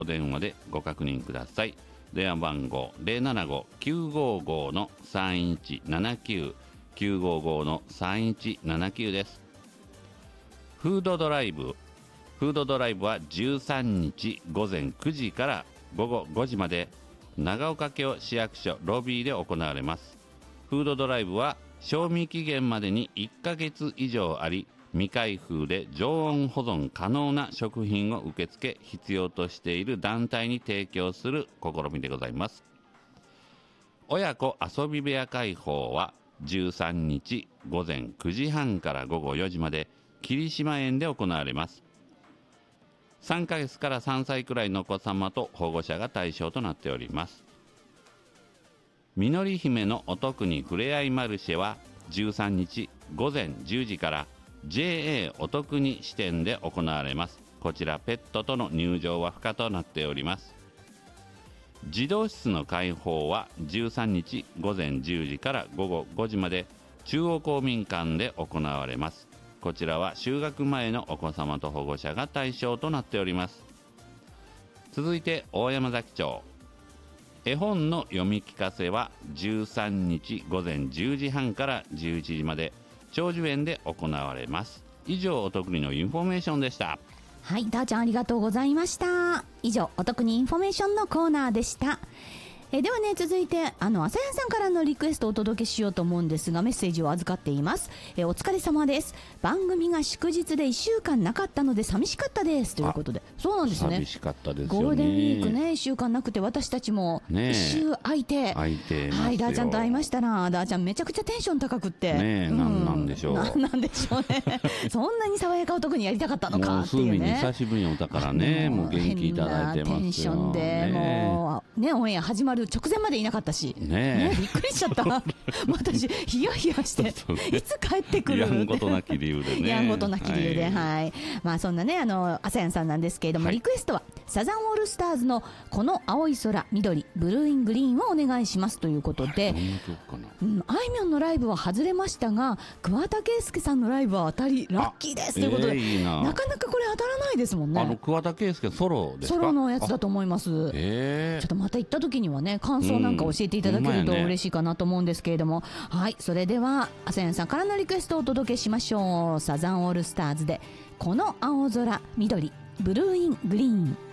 お電話でご確認ください。電話番号 075-955-3179 955-3179 です。フードドライブは13日午前9時から午後5時まで長岡京市役所ロビーで行われます。フードドライブは賞味期限までに1ヶ月以上あり、未開封で常温保存可能な食品を受け付け、必要としている団体に提供する試みでございます。親子遊び部屋開放は13日午前9時半から午後4時まで霧島園で行われます。3ヶ月から3歳くらいのお子様と保護者が対象となっております。みのり姫のお得にふれあいマルシェは13日午前10時から JA お得に支店で行われます。こちらペットとの入場は不可となっております。児童室の開放は13日午前10時から午後5時まで中央公民館で行われます。こちらは就学前のお子様と保護者が対象となっております。続いて大山崎町、絵本の読み聞かせは13日午前10時半から11時まで長寿園で行われます。以上、お得にのインフォメーションでした。 はい、ダーちゃんありがとうございました。以上、お得にインフォメーションのコーナーでした。ではね、続いて朝やさんからのリクエストをお届けしようと思うんですが、メッセージを預かっています。お疲れ様です。番組が祝日で1週間なかったので寂しかったですということで。そうなんですね。 寂しかったですよね。 ゴールデンウィークね、1週間なくて私たちも1週空いて、 はい、 ダーちゃんと会いましたら、ダーちゃんめちゃくちゃテンション高くってね、なんでしょう。 なんでしょうね。そんなに爽やかお得にやりたかったのかっていうね。 もう久しぶりにお宝ね、もう元気いただいてますよ。 テンションでもうね、オンエア始まる直前までいなかったし、ね、びっくりしちゃった。私ヒヤヒヤしていつ帰ってくるやんごとなき理由でね。 やんごとなき理由で、はい、まあそんなね、朝やんさんなんですけれども、リクエストはサザンオールスターズのこの青い空緑ブルーイングリーンをお願いしますということで、あいみょんのライブは外れましたが桑田佳祐さんのライブは当たりラッキーですということで、 いいなかなかこれ当たらないですもんね。 桑田佳祐ソロですか？ ソロのやつだと思います。ちょっとまた行った時にはね、感想なんか教えていただけると嬉しいかなと思うんですけれども、はい、それでは朝やんさんからのリクエストをお届けしましょう。サザンオールスターズでこの青空緑ブルーイングリーン。